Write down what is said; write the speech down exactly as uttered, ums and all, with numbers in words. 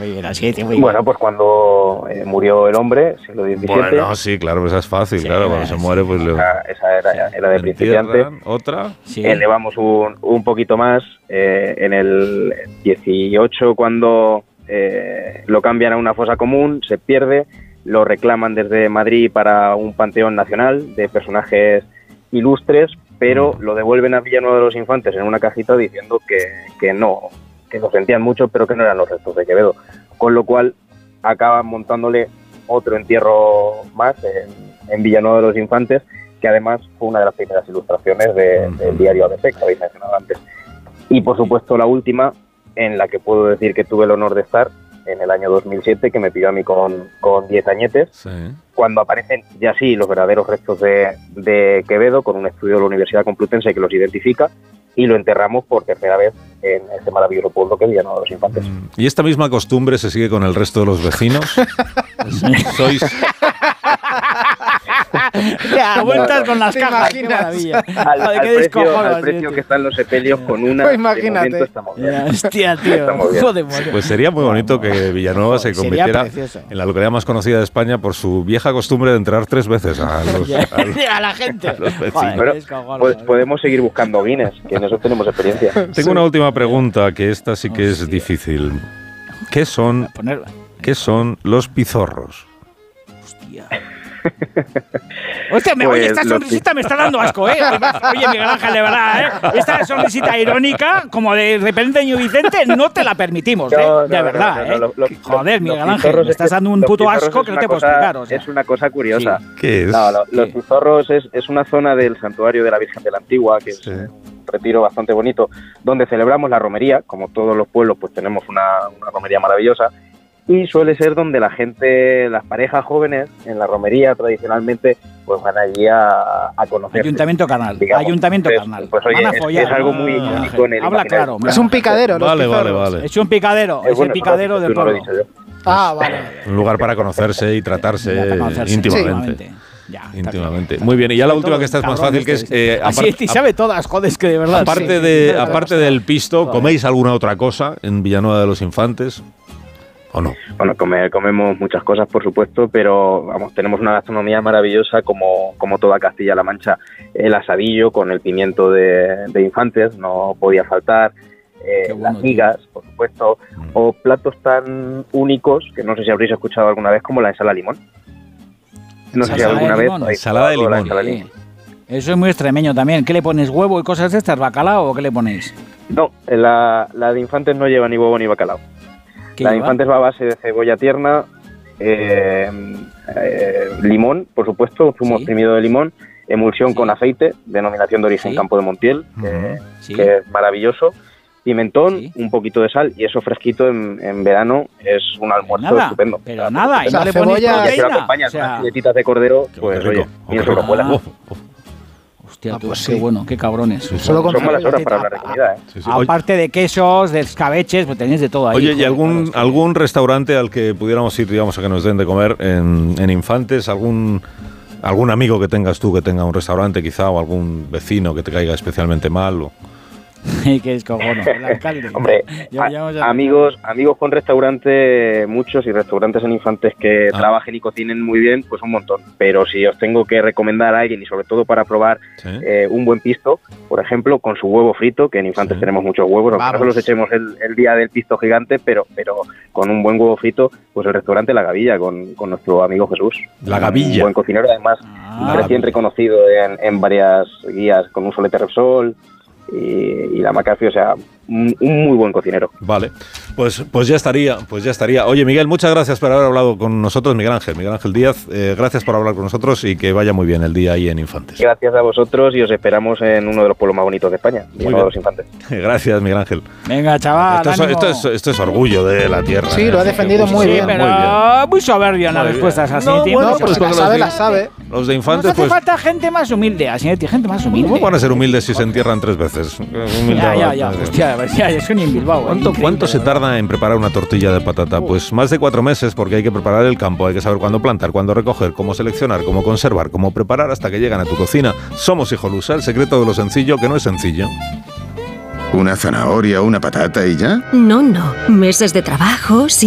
bien, así, muy bien. Bueno, pues cuando eh, murió el hombre, siglo diecisiete. Bueno, sí, claro, pues esa es fácil, sí, claro, cuando se muere, pues... Le... Esa, esa era, era de principiante. ¿Otra? Sí. Elevamos un, un poquito más. Eh, en el dieciocho, cuando eh, lo cambian a una fosa común, se pierde, lo reclaman desde Madrid para un panteón nacional de personajes ilustres, pero lo devuelven a Villanueva de los Infantes en una cajita diciendo que, que no, que lo sentían mucho, pero que no eran los restos de Quevedo. Con lo cual acaban montándole otro entierro más en, en Villanueva de los Infantes, que además fue una de las primeras ilustraciones de, uh-huh. del diario A B C, que habéis mencionado antes. Y por supuesto la última, en la que puedo decir que tuve el honor de estar, en el año dos mil siete, que me pilló a mí con, con diez añetes, sí. cuando aparecen ya sí los verdaderos restos de, de Quevedo, con un estudio de la Universidad Complutense que los identifica, y lo enterramos por tercera vez en ese maravilloso pueblo que es Villanueva de los Infantes. ¿Y esta misma costumbre se sigue con el resto de los vecinos? ¿Sois...? Ya, vueltas con las cajas, qué maravilla. Al, al precio, al precio que están los sepelios con una, pues imagínate. De estamos bien. Ya, hostia, tío. Joder, pues sería muy bonito que Villanueva se convirtiera en la localidad más conocida de España por su vieja costumbre de enterrar tres veces a, los, a, los, a la gente. A los vecinos. Joder, Pero, pues, podemos seguir buscando Guinness, que en eso tenemos experiencia. Tengo sí. una última pregunta, que esta sí que es difícil. ¿Qué son, ¿qué son los pizorros? Hostia. Hostia, me, pues, oye, esta sonrisita me está dando asco, ¿eh? Oye, Miguel Ángel, de verdad, ¿eh? Esta sonrisita irónica, como de repente Ño Vicente, no te la permitimos, ¿eh? No, no, de verdad, no, no, no, ¿eh? Lo, lo, Joder, Miguel Ángel, me estás dando un puto asco que no te puedo explicar. O sea. Es una cosa curiosa. Sí. ¿Qué es? No, lo, los pizorros es, es una zona del santuario de la Virgen de la Antigua, que sí. es un retiro bastante bonito, donde celebramos la romería. Como todos los pueblos, pues tenemos una, una romería maravillosa. Y suele ser donde la gente, las parejas jóvenes, en la romería tradicionalmente, pues van allí a, a conocer. Ayuntamiento carnal, digamos. Ayuntamiento Entonces, carnal. Pues oye, es, es algo muy ah, único en el Habla claro. Es un picadero. Vale, vale, vale. Es un picadero, es, es bueno, el picadero del pueblo. No ah, vale. Un lugar para conocerse y tratarse, conocerse íntimamente. Sí. Ya, íntimamente. Claro. Muy bien, y ya la última que esta es más fácil, que es... Eh, Así apart- sabe todas, joder, es que de verdad. Aparte, sí, de, aparte del pisto, ¿coméis alguna otra cosa en Villanueva de los Infantes? ¿O no? Bueno, come, comemos muchas cosas, por supuesto, pero vamos, tenemos una gastronomía maravillosa como, como toda Castilla-La Mancha. El asadillo con el pimiento de, de Infantes no podía faltar, eh, bueno, las migas, tío. Por supuesto, mm. o platos tan únicos que no sé si habréis escuchado alguna vez, como la ensalada limón. No sé si alguna vez... Ensalada de limón. Ensalada de limón. Eso es muy extremeño también. ¿Qué le pones, huevo y cosas de estas, bacalao o qué le ponéis? No, la, la de Infantes no lleva ni huevo ni bacalao. La de Infantes va a base de cebolla tierna, eh, eh, limón, por supuesto, zumo ¿Sí? exprimido de limón, emulsión sí. con aceite, denominación de origen ¿Sí? Campo de Montiel, que, ¿Sí? que es maravilloso, pimentón, ¿Sí? un poquito de sal, y eso fresquito en, en verano es un almuerzo nada, estupendo. Pero o sea, nada, y no le pones proteína. Y si lo acompañas o sea, unas filetitas de cordero, pues oye, ni eso lo cuela. Hostia, ah, pues qué sí. bueno, qué cabrones. Sí, Solo son malas horas para hablar de comida, ¿eh? Sí, sí. Aparte de quesos, de escabeches, pues tenéis de todo ahí. Oye, joder, ¿y algún, algún restaurante al que pudiéramos ir, digamos, a que nos den de comer en, en Infantes? ¿Algún, algún amigo que tengas tú que tenga un restaurante quizá, o algún vecino que te caiga especialmente mal? O... que es cojono, el alcalde. Hombre, yo, a, a amigos, amigos con restaurante, muchos, y restaurantes en Infantes que ah. trabajen y cocinen muy bien, pues un montón. Pero si os tengo que recomendar a alguien, y sobre todo para probar ¿Sí? eh, un buen pisto, por ejemplo, con su huevo frito, que en Infantes ¿Sí? tenemos muchos huevos, aunque no los echemos el, el día del pisto gigante, pero, pero con un buen huevo frito, pues el restaurante La Gavilla, con, con nuestro amigo Jesús. La Gavilla. Un buen cocinero, además, ah, recién reconocido en, en varias guías, con un solete Repsol, y, y la McAfee, o sea, un, un muy buen cocinero. Vale, pues, pues ya estaría, pues ya estaría. Oye, Miguel, muchas gracias por haber hablado con nosotros, Miguel Ángel, Miguel Ángel Díaz, eh, gracias por hablar con nosotros y que vaya muy bien el día ahí en Infantes. Gracias a vosotros y os esperamos en uno de los pueblos más bonitos de España, uno de los Infantes. Gracias, Miguel Ángel. Venga, chaval. Esto es, esto, es, esto es orgullo de la tierra. Sí, ¿eh? lo ha defendido muy sí, bien. Pero muy bien. Muy soberbia en las respuestas así, no, tío. Bueno, pues la sabe, la sabe. Los de Infantes, Nos hace pues... falta gente más humilde, así, gente más humilde. ¿Cómo van a ser humildes si se entierran tres veces? Ya, ya, ya. Hostia, ya, es un en Bilbao. ¿Cuánto, ¿Cuánto se tarda en preparar una tortilla de patata? Pues más de cuatro meses, porque hay que preparar el campo, hay que saber cuándo plantar, cuándo recoger, cómo seleccionar, cómo conservar, cómo preparar hasta que llegan a tu cocina. Somos Hijolusa, el secreto de lo sencillo, que no es sencillo. ¿Una zanahoria, una patata y ya? No, no. Meses de trabajo, sí.